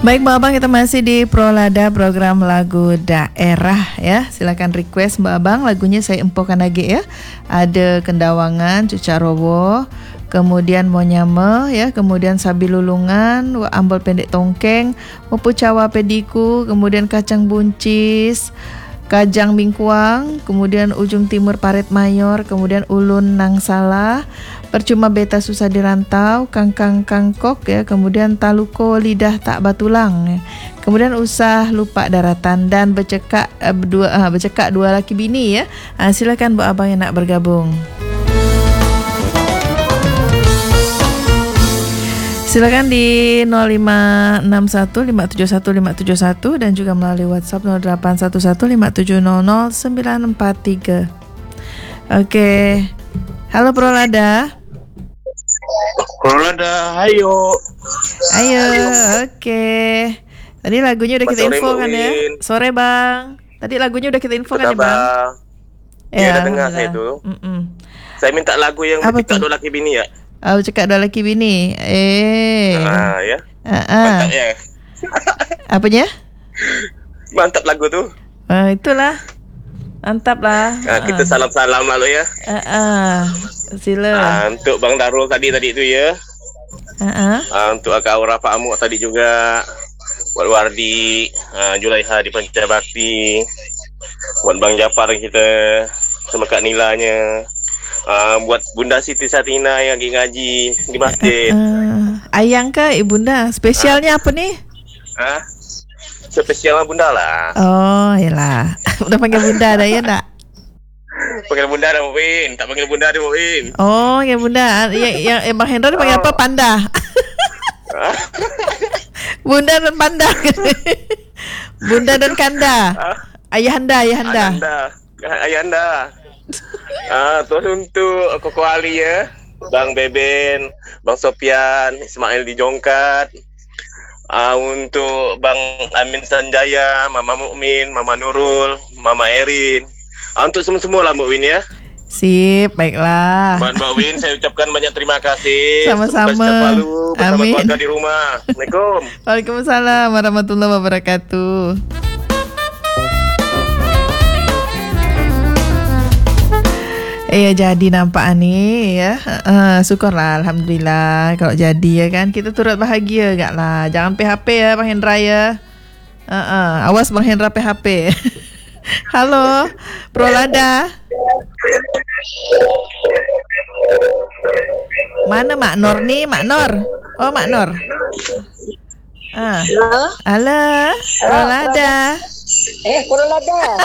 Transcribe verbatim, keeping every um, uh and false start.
Baik Mbak Abang, kita masih di Prolada program lagu daerah ya. Silakan request Mbak Abang, lagunya saya empokan lagi ya. Ada Kendawangan, Cucak Rowo, kemudian Monyame ya, kemudian Sabi Lulungan, Ambal Pendek Tongkeng, Mupu Cawa Pediku, kemudian Kacang Buncis, Kajang Bingkuang, kemudian Ujung Timur Parit Mayor, kemudian Ulun Nangsala, Percuma Beta Susah Dirantau, Kangkang Kangkok ya, kemudian Taluko Lidah Tak Batulang ya. Kemudian Usah Lupa Daratan dan Bercekak uh, berdua uh, Bercekak Dua Laki Bini ya. Uh, silakan Mbak Abang yang nak bergabung. Silakan di nol lima enam satu lima tujuh satu lima tujuh satu dan juga melalui WhatsApp nol delapan satu satu lima tujuh nol nol sembilan empat tiga. Oke. Halo Prolada. Prolada, ayo. Ayo, oke. Tadi lagunya udah kita info kan ya. Sore Bang. Tadi lagunya udah kita info kan ya Bang. Ya, udah dengar saya itu. Mm-mm. Saya minta lagu yang Bercekak Dua Laki Bini ya. Oh, Bercekak Dua Laki Bini. Eh. Ah, ya. Uh-uh. Mantap ya. Apanya? Mantap lagu tuh. Oh, itulah. Mantap lah. Nah, kita salam-salam lalu ya. Uh-uh. Sila. Ah, untuk Bang Darul tadi tadi itu ya. Uh-uh. Ah, untuk Akak Aura Pak Amuk tadi juga. Buat Wardi, ah, Julaiha di Pancabakti. Buat Bang Jafar kita sama Kak Nilanya. Uh, buat Bunda Siti Satina yang lagi ngaji di masjid. Uh, ayang ke ibunda? Spesialnya uh. apa nih? Ah, spesialnya Bunda lah. Oh, iyalah. Udah panggil Bunda dah ya tak? Panggil Bunda dah Muin, tak panggil Bunda dah Muin. Oh, ya Bunda. Yang yang eh, Bang Hendra dipanggil oh. apa? Panda. Bunda dan Panda. Bunda dan Kanda. Ayahanda, ayahanda. Ayahanda. Ayahanda. Ah, terus untuk Koko Ali ya, Bang Beben, Bang Sopian, Ismail di Jongkat. Ah, untuk Bang Amin Sanjaya, Mama Mukmin, Mama Nurul, Mama Erin. Ah, untuk semua-semua lah Mbak Win ya. Sip, baiklah. Mbak Mbak Win, saya ucapkan banyak terima kasih. Sama-sama. Bersama Amin. keluarga di rumah. Assalamualaikum. Waalaikumsalam warahmatullahi wabarakatuh. Eh jadi nampak ni ya. Uh, syukurlah alhamdulillah kalau jadi ya kan. Kita turut bahagia gak lah. Jangan P H P ya Bang Hendra ya. Uh, uh, awas Bang Hendra P H P. Halo Prolada. Mana Mak Nor ni? Mak Nor. Oh Mak Nor. Ah. Halo. Halo Prolada. Eh Prolada.